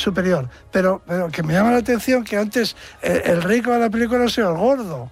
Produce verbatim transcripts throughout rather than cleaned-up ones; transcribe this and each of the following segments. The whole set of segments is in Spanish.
superior. Pero, pero que me llama la atención que antes el, el rico de la película era el gordo.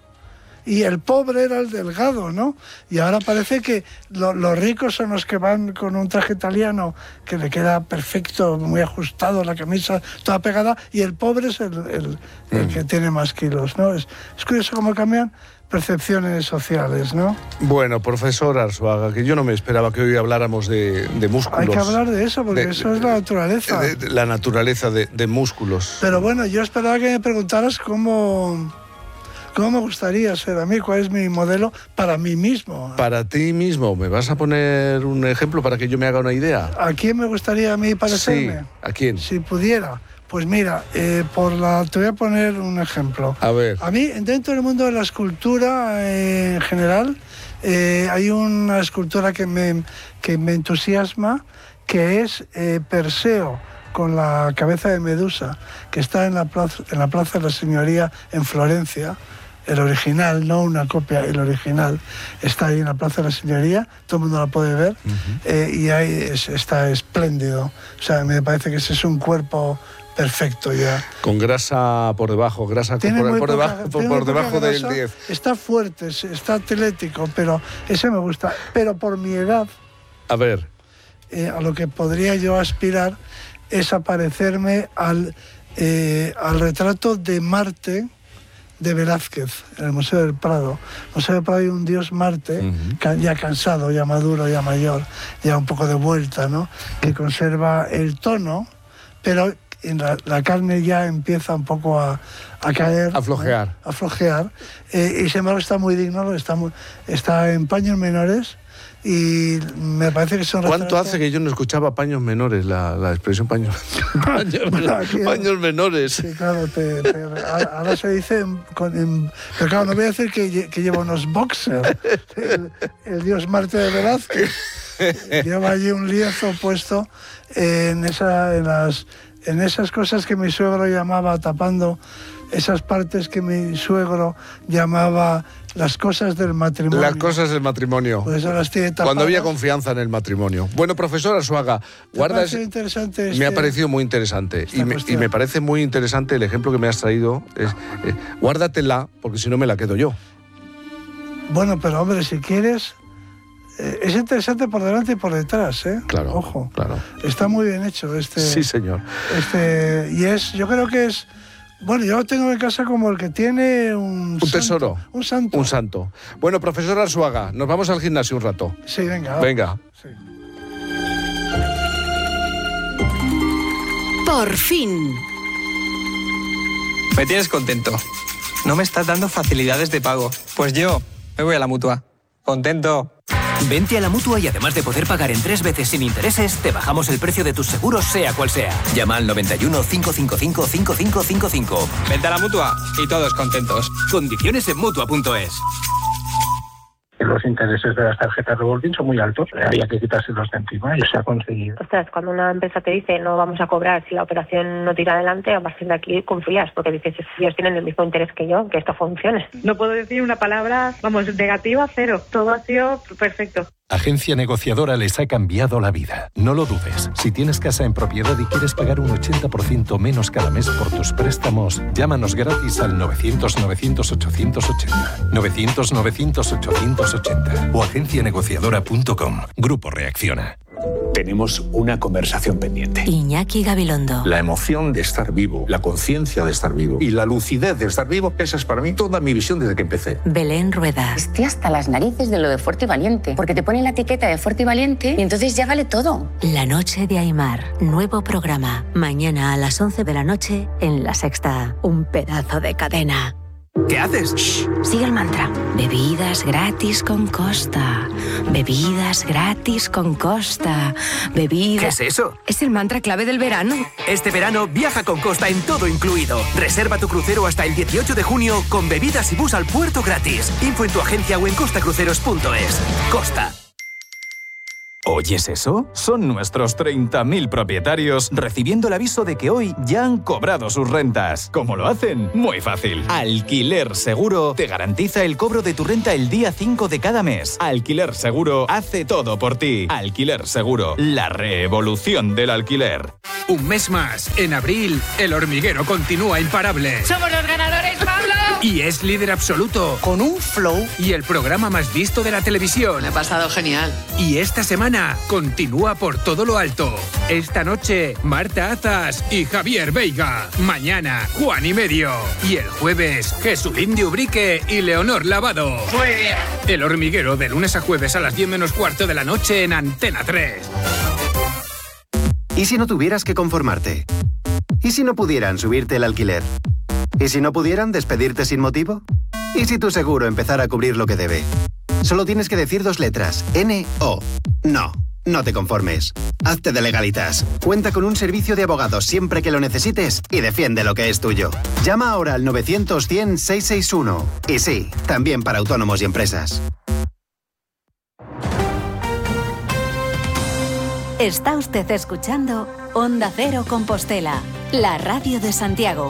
Y el pobre era el delgado, ¿no? Y ahora parece que lo, los ricos son los que van con un traje italiano que le queda perfecto, muy ajustado, la camisa toda pegada, y el pobre es el, el, el que tiene más kilos, ¿no? Es, es curioso cómo cambian percepciones sociales, ¿no? Bueno, profesor Arzuaga, que yo no me esperaba que hoy habláramos de, de músculos. Hay que hablar de eso, porque de, eso es la naturaleza. De, de, la naturaleza de, de músculos. Pero bueno, yo esperaba que me preguntaras cómo... ¿Cómo me gustaría ser a mí? ¿Cuál es mi modelo para mí mismo? Para ti mismo. ¿Me vas a poner un ejemplo para que yo me haga una idea? ¿A quién me gustaría a mí parecerme? Sí, ¿a quién? Si pudiera. Pues mira, eh, por la, te voy a poner un ejemplo. A ver. A mí, dentro del mundo de la escultura eh, en general, eh, hay una escultura que me, que me entusiasma, que es eh, Perseo, con la cabeza de Medusa, que está en la plaza, en la Plaza de la Signoria en Florencia. El original, no una copia, el original está ahí en la Plaza de la Signoria, todo el mundo la puede ver, uh-huh. eh, y ahí es, está espléndido. O sea, me parece que ese es un cuerpo perfecto ya. Con grasa por debajo, grasa por, por poca, debajo, por, por debajo del diez. Está fuerte, está atlético, pero ese me gusta. Pero por mi edad, a ver, eh, a lo que podría yo aspirar es a parecerme al, eh, al retrato de Marte de Velázquez, en el Museo del Prado. En el Museo del Prado hay un dios Marte, uh-huh. ya cansado, ya maduro, ya mayor, ya un poco de vuelta, ¿no? Que conserva el tono, pero en la, la carne ya empieza un poco a, a caer. A flojear. ¿no? A flojear. Eh, y sin embargo está muy digno, está, muy, está en paños menores. Y me parece que son... ¿Cuánto retratos... hace que yo no escuchaba paños menores, la, la expresión paños, paños, bueno, aquí, paños menores? Sí, claro, te, te, ahora se dice... En, con, en, pero claro, no voy a decir que, que lleva unos boxers. El, el dios Marte de Velázquez lleva allí un lienzo puesto en, esa, en, las, en esas cosas que mi suegro llamaba tapando, esas partes que mi suegro llamaba... Las cosas del matrimonio. Las cosas del matrimonio. Pues ahora las tiene tapadas. Cuando había confianza en el matrimonio. Bueno, profesor Arzuaga, guarda. Es, interesante este, me ha parecido muy interesante. Y me, y me parece muy interesante el ejemplo que me has traído. Es, eh, guárdatela, porque si no me la quedo yo. Bueno, pero hombre, si quieres. Eh, es interesante por delante y por detrás, ¿eh? Claro. Ojo. Claro. Está muy bien hecho este. Sí, señor. Este. Y es. Yo creo que es. Bueno, yo lo tengo en casa como el que tiene un... Un tesoro. Santo, un santo. Un santo. Bueno, profesor Arzuaga, nos vamos al gimnasio un rato. Sí, venga. Venga. Sí. Por fin. Me tienes contento. No me estás dando facilidades de pago. Pues yo me voy a la Mutua. Contento. Vente a la Mutua y además de poder pagar en tres veces sin intereses, te bajamos el precio de tus seguros sea cual sea. Llama al noventa y uno, cinco cinco cinco, cinco cinco cinco cinco. Vente a la Mutua y todos contentos. Condiciones en Mutua punto es. Los intereses de las tarjetas revolving son muy altos, había que quitárselos de encima y se ha conseguido. Ostras, cuando una empresa te dice no vamos a cobrar si la operación no tira adelante, a partir de aquí confías, porque dices, ellos tienen el mismo interés que yo, que esto funcione. No puedo decir una palabra, vamos, negativa, cero. Todo ha sido perfecto. Agencia Negociadora les ha cambiado la vida. No lo dudes. Si tienes casa en propiedad y quieres pagar un ochenta por ciento menos cada mes por tus préstamos, llámanos gratis al novecientos, novecientos, ochocientos ochenta. novecientos, novecientos, ochocientos ochenta. O agencia negociadora punto com. Grupo Reacciona. Tenemos una conversación pendiente. Iñaki Gabilondo. La emoción de estar vivo, la conciencia de estar vivo y la lucidez de estar vivo, esa es para mí toda mi visión desde que empecé. Belén Rueda. Estoy hasta las narices de lo de fuerte y valiente, porque te ponen la etiqueta de fuerte y valiente y entonces ya vale todo. La noche de Aimar. Nuevo programa. Mañana a las once de la noche en La Sexta. Un pedazo de cadena. ¿Qué haces? Shh, sigue el mantra. Bebidas gratis con Costa. Bebidas gratis con Costa. Bebidas... ¿Qué es eso? Es el mantra clave del verano. Este verano viaja con Costa en todo incluido. Reserva tu crucero hasta el dieciocho de junio con bebidas y bus al puerto gratis. Info en tu agencia o en costa cruceros punto es. Costa. ¿Oyes eso? Son nuestros treinta mil propietarios recibiendo el aviso de que hoy ya han cobrado sus rentas. ¿Cómo lo hacen? Muy fácil. Alquiler Seguro te garantiza el cobro de tu renta el día cinco de cada mes. Alquiler Seguro hace todo por ti. Alquiler Seguro, la revolución del alquiler. Un mes más. En abril, El Hormiguero continúa imparable. ¡Somos los ganadores, Pablo! Y es líder absoluto. Con un flow. Y el programa más visto de la televisión. Me ha pasado genial. Y esta semana continúa por todo lo alto. Esta noche, Marta Azas y Javier Veiga. Mañana, Juan y Medio. Y el jueves, Jesulín de Ubrique y Leonor Lavado. Muy bien. El Hormiguero, de lunes a jueves a las diez menos cuarto de la noche en Antena tres. ¿Y si no tuvieras que conformarte? ¿Y si no pudieran subirte el alquiler? ¿Y si no pudieran despedirte sin motivo? ¿Y si tu seguro empezara a cubrir lo que debe? Solo tienes que decir dos letras, N O. No, no te conformes. Hazte de Legalitas. Cuenta con un servicio de abogados siempre que lo necesites y defiende lo que es tuyo. Llama ahora al novecientos cien seiscientos sesenta y uno. Y sí, también para autónomos y empresas. Está usted escuchando Onda Cero Compostela, la radio de Santiago.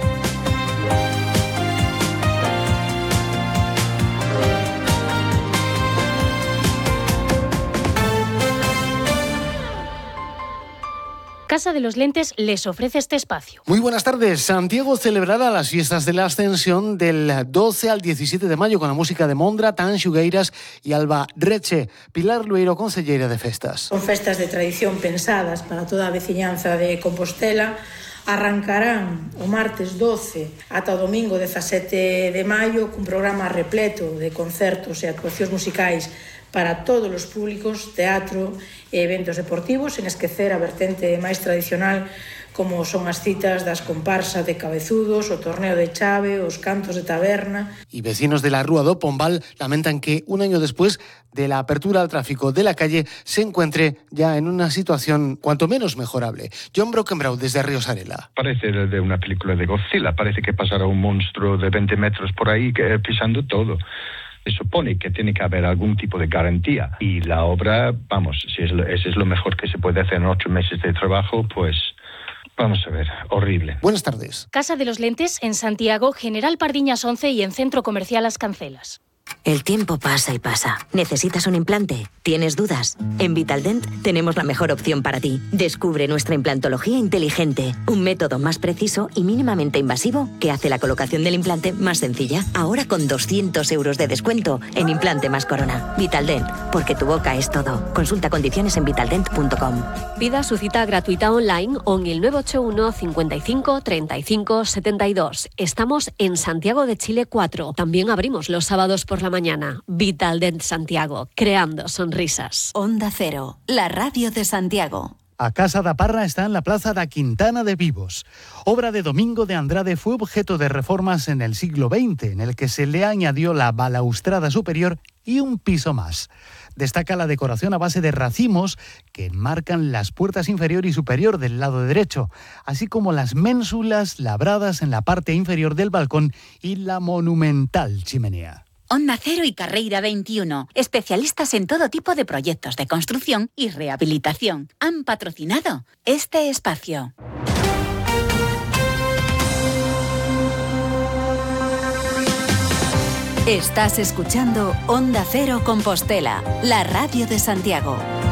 Casa de los Lentes les ofrece este espacio. Muy buenas tardes. Santiago celebrará las fiestas de la Ascensión del doce al diecisiete de mayo con la música de Mondra, Tan Xugueiras y Alba Reche. Pilar Lueiro, conselleira de Festas. Son festas de tradición pensadas para toda a veciñanza de Compostela. Arrancarán o martes doce ata o domingo dezasete de maio cun programa repleto de concertos e actuacións musicais para todos os públicos, teatro e eventos deportivos, sen esquecer a vertente máis tradicional como son as citas das comparsas de cabezudos, o torneo de chave, os cantos de taberna. Y vecinos de la Rúa do Pombal lamentan que un año después de la apertura al tráfico de la calle se encuentre ya en una situación cuanto menos mejorable. John Brockenbrau desde Ríos Arela. Parece de una película de Godzilla, parece que pasará un monstruo de veinte metros por ahí que, pisando todo. Se supone que tiene que haber algún tipo de garantía y la obra, vamos, si es lo, ese es lo mejor que se puede hacer en ocho meses de trabajo, pues vamos a ver, horrible. Buenas tardes. Casa de los Lentes en Santiago, General Pardiñas once y en Centro Comercial Las Cancelas. El tiempo pasa y pasa. ¿Necesitas un implante? ¿Tienes dudas? En Vitaldent tenemos la mejor opción para ti. Descubre nuestra implantología inteligente, un método más preciso y mínimamente invasivo que hace la colocación del implante más sencilla. Ahora con doscientos euros de descuento en implante más corona. Vitaldent, porque tu boca es todo. Consulta condiciones en vitaldent punto com. Pida su cita gratuita online o en el nueve ocho uno, cincuenta y cinco, treinta y cinco, setenta y dos. Estamos en Santiago de Chile cuatro. También abrimos los sábados por la mañana. Vitaldent Santiago, creando sonrisas. Onda Cero, la radio de Santiago. A Casa da Parra está en la plaza da Quintana de Vivos. Obra de Domingo de Andrade, fue objeto de reformas en el siglo veinte, en el que se le añadió la balaustrada superior y un piso más. Destaca la decoración a base de racimos que enmarcan las puertas inferior y superior del lado derecho, así como las ménsulas labradas en la parte inferior del balcón y la monumental chimenea. Onda Cero y Carreira veintiuno, especialistas en todo tipo de proyectos de construcción y rehabilitación, han patrocinado este espacio. Estás escuchando Onda Cero Compostela, la radio de Santiago.